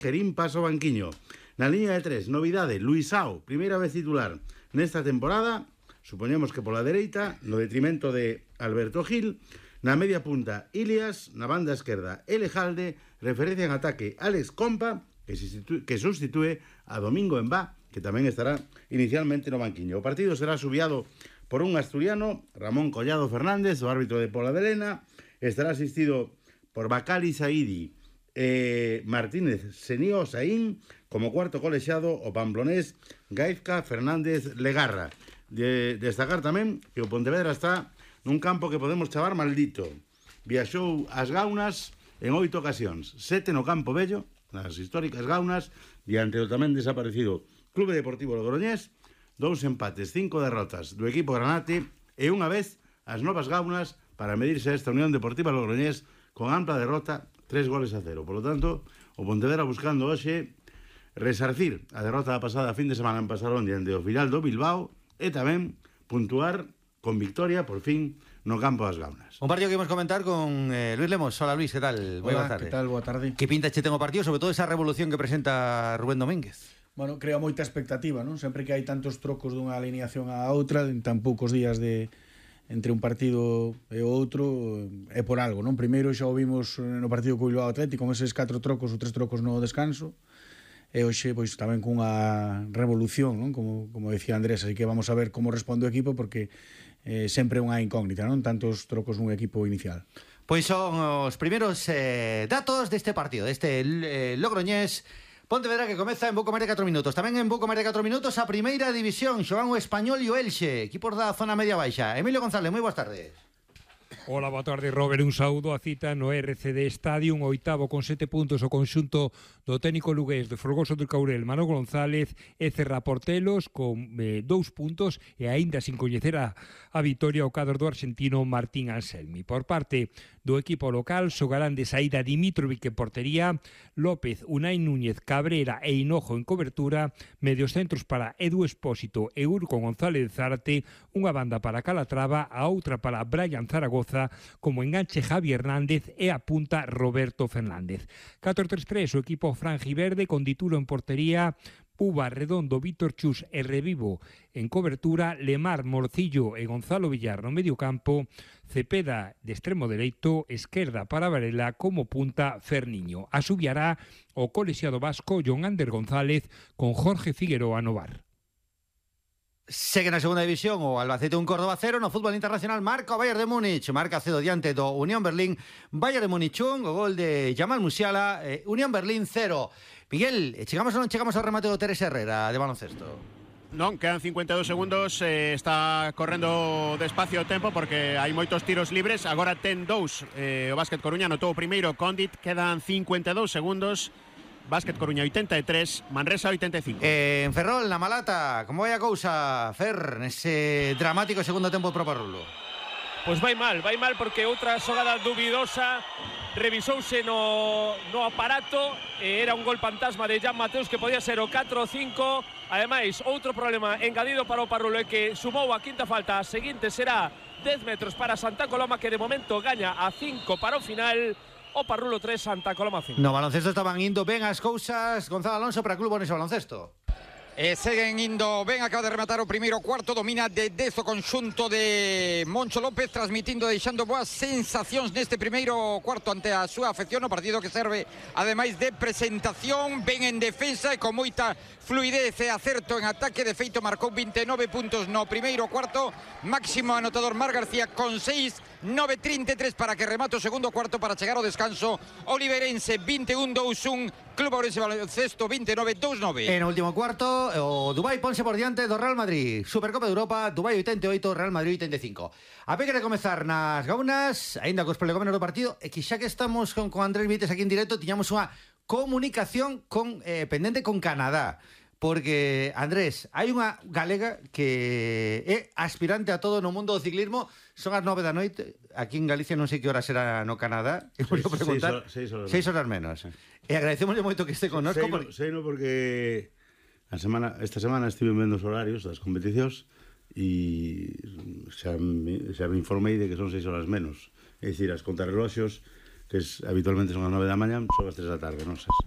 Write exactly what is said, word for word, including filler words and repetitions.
Kerín pasa ao banquiño. Na liña de tres, novidade, Luisao, primeira vez titular nesta temporada, supoñemos que pola dereita, no detrimento de Alberto Gil. Na media punta, Ilias, na banda esquerda, Elejalde, referencia en ataque, Alex Compa, que, sustitu que sustitúe a Domingo Embá, que tamén estará inicialmente no banquiño. O partido será subiado por un asturiano, Ramón Collado Fernández, o árbitro de Pola de Lena, estará asistido por Bacali Saidi, eh, Martínez Senío Saín, como cuarto colexiado, o pamplonés Gaizka Fernández Legarra. De destacar tamén que o Pontevedra está nun campo que podemos chamar maldito. Viaxou as Gaunas en oito ocasións, sete no Campo Bello, nas históricas Gaunas, diante do tamén desaparecido Clube Deportivo Logroñés, dous empates, cinco derrotas do equipo granate e unha vez as novas Gaunas para medirse a esta Unión Deportiva Logroñés con ampla derrota, tres goles a cero. Por lo tanto, o Pontevedra buscando hoxe resarcir a derrota da pasada fin de semana en Pasarón diante do final do Bilbao e tamén puntuar con victoria, por fin, no campo das Gaunas. Un partido que íbamos a comentar con eh, Luis Lemos. Hola, Luis, ¿qué tal? Muy buenas tardes. ¿Qué tal? Boa tarde. ¿Qué pinta este tengo partido? Sobre todo esa revolución que presenta Rubén Domínguez. Bueno, crea moita expectativa, non? Sempre que hai tantos trocos dunha alineación a outra, en tan poucos días de entre un partido e outro, é por algo, non? Primeiro xa o vimos no partido co Bilbao Atlético, con eses catro trocos ou tres trocos no descanso, e hoxe pois tamén cunha revolución, non? Como, como decía Andrés, así que vamos a ver como responde o equipo, porque eh, sempre é unha incógnita, non? Tantos trocos nun equipo inicial. Pois son os primeiros eh, datos deste partido, deste eh, Logroñés Pontevedra, que comeza en pouco máis de catro minutos. Tamén en pouco máis de catro minutos a primeira división, xogan o Español e o Elxe, equipos da zona media baixa. Emilio González, moi boas tardes. Hola, boa tarde, Robert. Un saúdo a cita no R C D Stadium, oitavo con sete puntos o conxunto do técnico lugués de Folgoso do Caurel, Manolo González, e Cerra Portelos con eh, dous puntos e aínda sin coñecer a, a vitoria o cadro do argentino Martín Anselmi. Por parte do equipo local, xogarán de saída Dimitrovic en portería, López, Unai Núñez, Cabrera e Hinojo en cobertura, medios centros para Edu Espósito e Urco González Zarte, unha banda para Calatrava, a outra para Brian Zaragoza, como enganche Javi Hernández e a punta Roberto Fernández. catro tres tres, o equipo franjiverde con Ditulo en portería, Puba, Redondo, Víctor Chus e Revivo en cobertura, Lemar, Morcillo e Gonzalo Villar no medio campo, Cepeda de extremo dereito, esquerda para Varela, como punta Ferniño. Asubiará o colexiado vasco John Ander González con Jorge Figueroa no bar. Segue na segunda división o Albacete un Córdoba cero. No fútbol internacional marca o Bayern de Múnich, marca cedo diante do Unión Berlín. Bayern de Múnich un, o gol de Jamal Musiala, eh, Unión Berlín cero. Miguel, chegamos ou non chegamos ao remate do Teres Herrera de baloncesto? Non, quedan cincuenta e dous segundos, eh, está correndo despacio o tempo porque hai moitos tiros libres. Agora ten dous, eh, o Básquet Coruña anotou o primeiro, Condit, quedan cincuenta e dous segundos. Básquet Coruña oitenta e tres, Manresa oitenta e cinco. Eh, en Ferrol, na Malata, como vai a cousa, Fer, nese dramático segundo tempo pro Parrulo? Pois vai mal, vai mal porque outra xogada dubidosa revisouse no, no aparato e era un gol fantasma de Jan Mateus que podía ser o catro cinco. Ademais, outro problema engadido para o Parrulo é que sumou a quinta falta, a seguinte será dez metros para Santa Coloma, que de momento gaña a cinco para o final. O Parrulo tres, Santa Coloma cinco. No baloncesto estaban indo ben as cousas, Gonzalo Alonso, para Club Bonés Baloncesto. E seguen indo ben, acaba de rematar o primeiro cuarto, domina de dez o conxunto de Moncho López, transmitindo, deixando boas sensacións neste primeiro cuarto ante a súa afección, o partido que serve ademais de presentación, ben en defensa e con moita fluidez e acerto en ataque. De feito marcou vinte e nove puntos no primeiro cuarto, máximo anotador Mar García con seis, nove trinta e tres para que remate o segundo cuarto para chegar ao descanso. Oliveirense vinte e un dous un, Club Ourense Baloncesto vinte e nove dous nove. En o último cuarto, o Dubái ponse por diante do Real Madrid. Supercopa de Europa, Dubái oitenta e oito, Real Madrid oitenta e cinco. A peque de comezar nas Gaunas, aínda cos prolegómenos do partido, e que xa que estamos con, con Andrés Vites aquí en directo, tiñamos unha comunicación con eh, pendente con Canadá. Porque, Andrés, hai unha galega que é aspirante a todo no mundo do ciclismo. Son as nove da noite. Aquí en Galicia non sei que hora será no Canadá. E vou preguntar. Seis, seis, horas, seis horas menos. E agradecemosle moito que este connosco. Sei, porque... sei no porque a semana, esta semana estive vendo os horarios das competicións e xa me, xa me informei de que son seis horas menos. É dicir, as contrarreloxos, que es, habitualmente son as nove da mañá, son as tres da tarde, non?